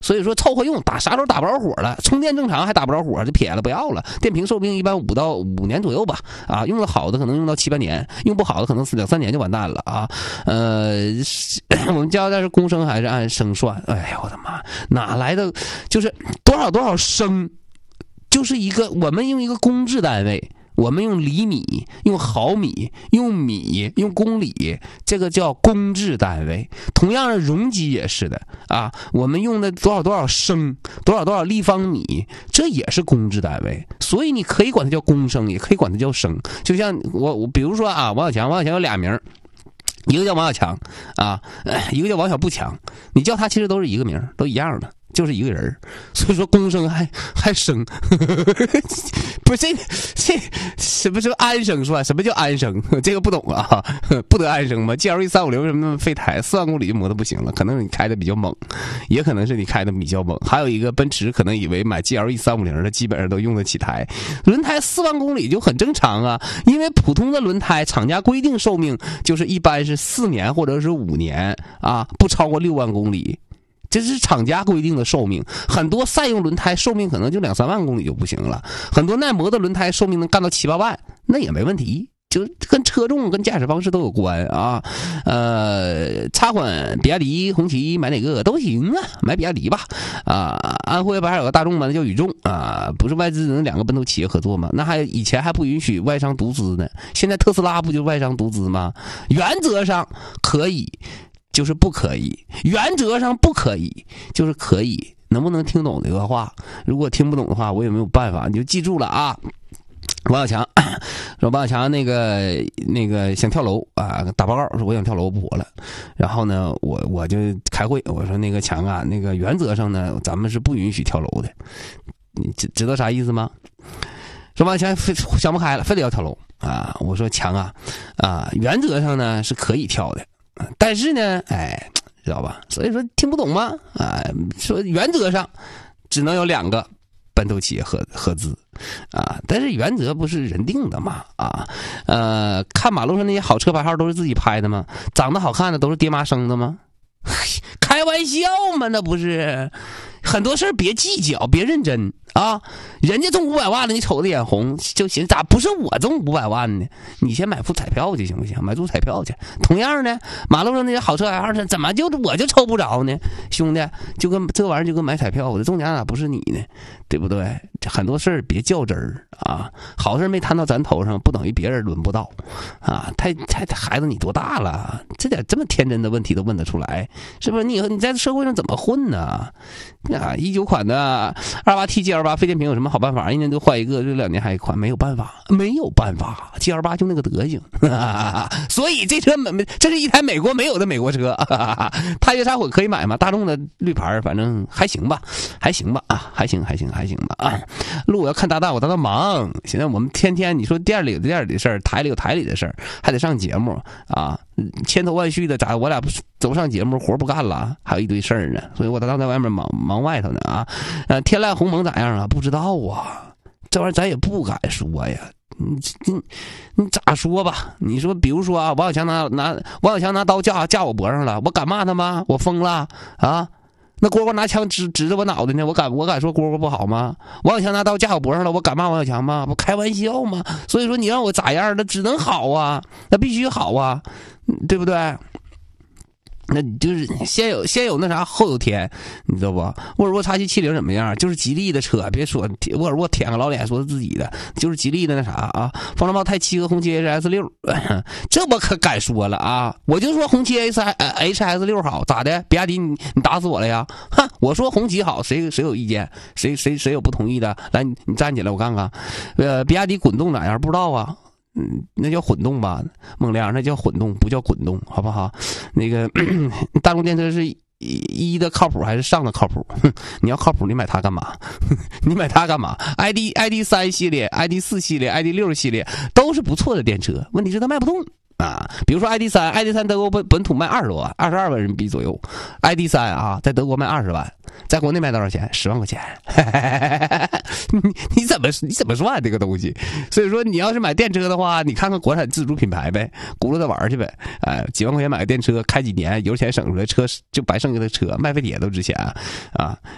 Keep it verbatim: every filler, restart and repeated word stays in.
所以说凑合用，打啥时候打不着火了，充电正常还打不着火就撇了不要了。电瓶寿命一般五到五年左右吧，啊，用的好的可能用到七八年，用不好的可能两三年就完蛋了啊。呃，我们家但是公升还是按升算，哎呀我的妈，哪来的就是多少多少升，就是一个我们用一个公制单位。我们用厘米，用毫米，用米，用公里，这个叫公制单位。同样的，容积也是的啊，我们用的多少多少升，多少多少立方米，这也是公制单位。所以你可以管它叫公升，也可以管它叫升。就像我我比如说啊，王小强，王小强有俩名，一个叫王小强啊，一个叫王小不强。你叫他其实都是一个名，都一样的。就是一个人，所以说公升还还升，不是这这什么什么安升算？什么叫安升？这个不懂啊，不得安升吗 ？G L E 三五零什么废胎，四万公里就磨的不行了，可能你开的比较猛，也可能是你开的比较猛。还有一个奔驰可能以为买 G L E 三五零的基本上都用得起台，轮胎四万公里就很正常啊，因为普通的轮胎厂家规定寿命就是一般是四年或者是五年啊，不超过六万公里。这是厂家规定的寿命，很多赛用轮胎寿命可能就两三万公里就不行了，很多耐磨的轮胎寿命能干到七八万，那也没问题，就跟车重跟驾驶方式都有关啊。呃，插混比亚迪、红旗买哪个都行啊，买比亚迪吧。啊，安徽不还有个大众吗？那叫宇众啊，不是外资人两个奔头企业合作吗？那还以前还不允许外商独资呢，现在特斯拉不就外商独资吗？原则上可以。就是不可以，原则上不可以，就是可以。能不能听懂这个话？如果听不懂的话，我也没有办法，你就记住了啊。王小强说，王小强那个那个想跳楼啊，打报告说我想跳楼不活了。然后呢，我我就开会，我说那个强啊，那个原则上呢，咱们是不允许跳楼的。你知知道啥意思吗？说王小强非想不开了，非得要跳楼啊。我说强啊啊，原则上呢是可以跳的。但是呢，哎，知道吧？所以说听不懂吗？啊，说原则上只能有两个奔头企业合合资啊，但是原则不是人定的嘛啊，呃，看马路上那些好车牌号都是自己拍的吗？长得好看的都是爹妈生的吗？开玩笑吗？那不是。很多事儿别计较，别认真啊！人家中五百万了，你瞅着眼红就行，咋不是我中五百万呢？你先买副彩票去行不行？买注彩票去。同样的，马路上那些好车牌号怎么就我就抽不着呢？兄弟，就跟这玩意儿就跟买彩票，我的中奖咋不是你呢？对不对？很多事儿别较真儿啊！好事没摊到咱头上，不等于别人轮不到啊！太太孩子，你多大了？这点这么天真的问题都问得出来，是不是？你以后你在社会上怎么混呢？啊，一九款的二八 T G L 八非电瓶有什么好办法？一年多换一个，这两年还一款，没有办法，没有办法 ，G L 八就那个德行，所以这车美，这是一台美国没有的美国车，太岳插混可以买吗？大众的绿牌反正还行吧，还行吧啊，还行还行还行吧啊。路我要看搭档，我搭档忙，现在我们天天你说店里有店里的事儿，台里有台里的事儿，还得上节目啊，千头万绪的咋？我俩不走上节目活不干了，还有一堆事儿呢，所以我搭档在外面忙忙外头呢啊。呃，天籁鸿蒙咋样啊？不知道啊，这玩意儿咱也不敢说呀。你你你咋说吧？你说，比如说啊，王小强拿拿王小强拿刀架架我脖上了，我敢骂他吗？我疯了啊？那蝈蝈拿枪指指着我脑袋呢，我敢我敢说蝈蝈不好吗？王小强拿刀架我脖上了，我敢骂王小强吗？不开玩笑吗？所以说你让我咋样，那只能好啊，那必须好啊，对不对？那你就是先有先有那啥，后有天，你知道不？沃尔沃 X 七七零怎么样？就是吉利的车，别说沃尔沃舔个老脸说是自己的，就是吉利的那啥啊，方程豹钛七和红旗 H S 六，这我可敢说了啊！我就说红旗 H S 六好，咋的？比亚迪你你打死我了呀？哼！我说红旗好，谁谁有意见？谁谁谁有不同意的？来，你你站起来，我看看。呃，比亚迪滚动咋样？不知道啊。嗯，那叫混动吧，孟亮，那叫混动，不叫滚动，好不好？那个大众电车是一的靠谱还是上的靠谱？你要靠谱，你买它干嘛？你买它干嘛 ？I D I D 三系列、I D 四系列、I D 六系列都是不错的电车，问题是它卖不动。啊，比如说 I D 三 ，I D 三德国本本土卖二十多万，二十二万人民币左右。I D 三啊，在德国卖二十万，在国内卖多少钱？十万块钱。你你怎么你怎么算这个东西？所以说，你要是买电车的话，你看看国产自主品牌呗，轱辘着玩去呗。哎，几万块钱买个电车，开几年，油钱省出来，车就白剩下的车，卖废铁都值钱啊。